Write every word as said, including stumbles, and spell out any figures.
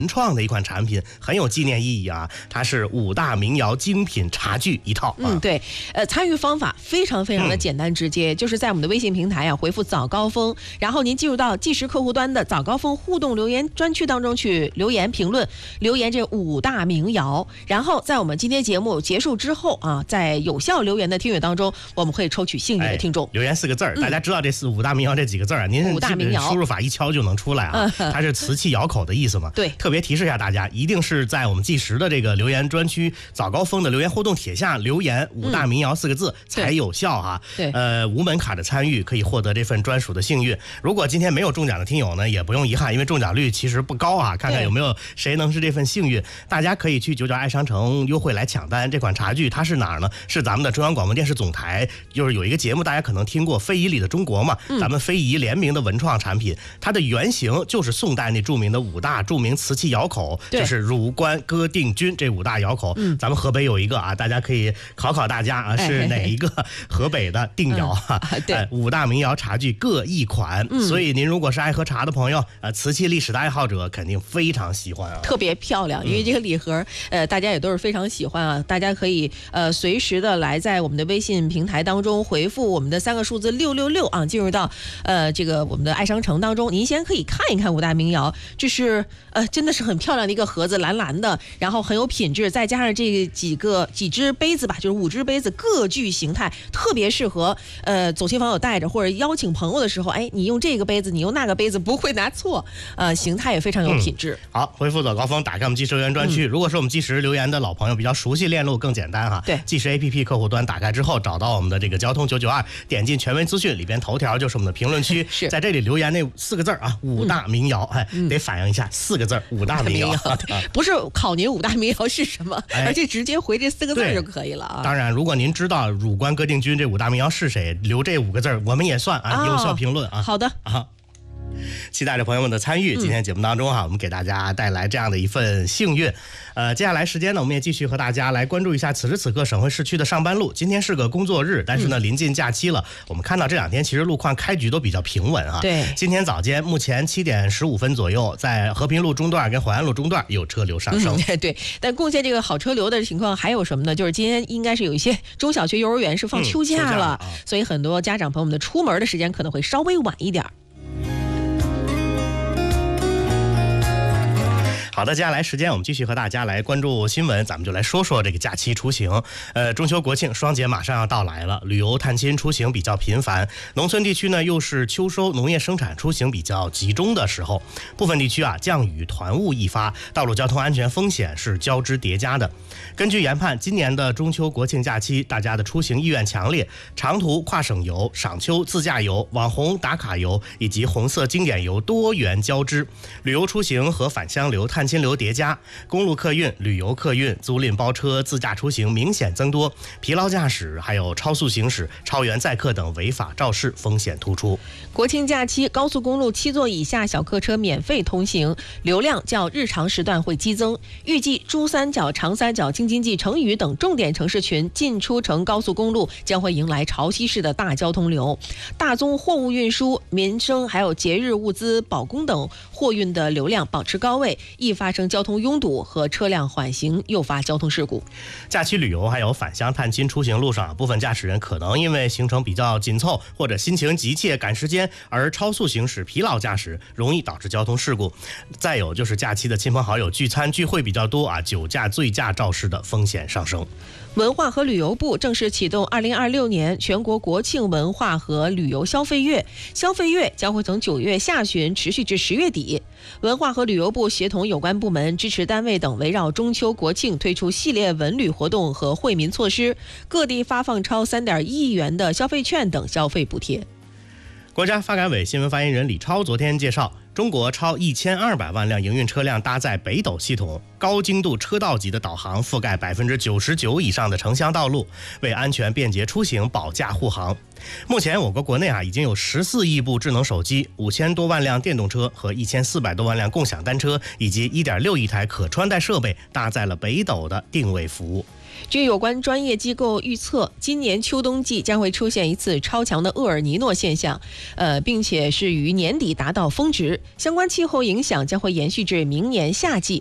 文创的一款产品，很有纪念意义啊！它是五大名窑精品茶具一套。啊、 嗯，对，呃，参与方法非常非常的简单直接，嗯、就是在我们的微信平台啊回复早高峰，然后您进入到即时客户端的早高峰互动留言专区当中去留言评论，留言这五大名窑，然后在我们今天节目结束之后啊，在有效留言的听友当中，我们会抽取幸运的听众。 哎、留言四个字儿、嗯，大家知道这四五大名窑这几个字儿啊？您五大名窑输入法一敲就能出来啊，嗯、它是瓷器窑口的意思嘛？ 对， 特别提示一下大家，一定是在我们即时的这个留言专区早高峰的留言互动帖下留言五大名窑四个字、嗯、才有效哈。 对， 呃，无门槛的参与可以获得这份专属的幸运。如果今天没有中奖的听友呢，也不用遗憾，因为中奖率其实不高啊。看看有没有谁能是这份幸运。大家可以去九角爱商城优惠来抢单。这款茶具它是哪儿呢？是咱们的中央广播电视总台，就是有一个节目大家可能听过，非遗里的中国嘛，嗯、咱们非遗联名的文创产品，它的原型就是宋代那著名的五大著名瓷器窑口，就是汝官、歌、定、钧这五大窑口。嗯，咱们河北有一个啊，大家可以考考大家啊，是哪一个河北的定窑啊？ 嗯、对、 呃，五大名窑茶具各一款。嗯，所以您如果是爱喝茶的朋友，呃，瓷器历史的爱好者，肯定非常喜欢啊， 特别漂亮。因为这个礼盒，呃，大家也都是非常喜欢啊。大家可以呃随时的来在我们的微信平台当中回复我们的三个数字六六六啊，进入到呃这个我们的爱商城当中。您先可以看一看五大名窑，这是呃真的是很漂亮的一个盒子，蓝蓝的，然后很有品质，再加上这几个几只杯子吧，就是五只杯子各具形态，特别适合呃走亲访友带着或者邀请朋友的时候，哎，你用这个杯子，你用那个杯子不会拿错，呃，形态也非常有品质。 嗯、好，回复早高峰，打开我们即时留言专区、嗯。如果是我们即时留言的老朋友，比较熟悉链路更简单哈。 对， 即时 A P P 客户端打开之后，找到我们的这个交通九九二，点进全文资讯里边头条就是我们的评论区， 是在这里留言那四个字啊，五大名窑，哎、嗯，得反映一下四个字，五大名窑， 不是考您五大名窑是什么，哎、而且直接回这四个字就可以了啊。 当然，如果您知道汝官、歌、定、钧这五大名窑是谁，留这五个字我们也算啊，有效评论啊。 好的啊。期待着朋友们的参与。今天节目当中哈、啊，我们给大家带来这样的一份幸运。呃，接下来时间呢，我们也继续和大家来关注一下此时此刻省会市区的上班路。今天是个工作日，但是呢，临近假期了，我们看到这两天其实路况开局都比较平稳啊。 对， 今天早间目前七点十五分左右，在和平路中段跟淮安路中段有车流上升。 嗯、对，但贡献这个好车流的情况还有什么呢？就是今天应该是有一些中小学、幼儿园是放秋假了，嗯、秋假啊、所以很多家长朋友们的出门的时间可能会稍微晚一点。 好的，接下来时间我们继续和大家来关注新闻，咱们就来说说这个假期出行。呃，中秋国庆双节马上要到来了，旅游探亲出行比较频繁，农村地区呢又是秋收农业生产出行比较集中的时候，部分地区啊降雨团雾易发，道路交通安全风险是交织叠加的。根据研判，今年的中秋国庆假期，大家的出行意愿强烈，长途跨省游、赏秋自驾游、网红打卡游以及红色经典游多元交织，旅游出行和返乡流、探亲流叠加，公路客运、旅游客运、租赁包车、自驾出行明显增多，疲劳驾驶还有超速行驶、超员载客等违法肇事风险突出。 国庆假期，高速公路七座以下小客车免费通行，流量较日常时段会激增。预计珠三角、长三角、京津冀、成渝等重点城市群进出城高速公路将会迎来潮汐式的大交通流。大宗货物运输、民生还有节日物资、保供等货运的流量保持高位，易发生交通拥堵和车辆缓行，诱发交通事故。 假期旅游还有返乡探亲出行路上，部分驾驶人可能因为行程比较紧凑或者心情急切赶时间而超速行驶、疲劳驾驶，容易导致交通事故。再有就是假期的亲朋好友聚餐聚会比较多啊，酒驾醉驾肇事的风险上升。 文化和旅游部正式启动二零二六年全国国庆文化和旅游消费月，消费月将会从九月下旬持续至十月底。文化和旅游部协同有关部门、支持单位等，围绕中秋国庆推出系列文旅活动和惠民措施，各地发放超三点一亿元的消费券等消费补贴。 国家发改委新闻发言人李超昨天介绍，中国超一千二百万辆营运车辆搭载北斗系统，高精度车道级的导航覆盖百分之九十九以上的城乡道路，为安全便捷出行保驾护航。 目前我国国内啊已经有十四亿部智能手机、五千多万辆电动车和一千四百多万辆共享单车，以及一点六亿台可穿戴设备搭载了北斗的定位服务。 据有关专业机构预测，今年秋冬季将会出现一次超强的厄尔尼诺现象，呃，并且是于年底达到峰值，相关气候影响将会延续至明年夏季。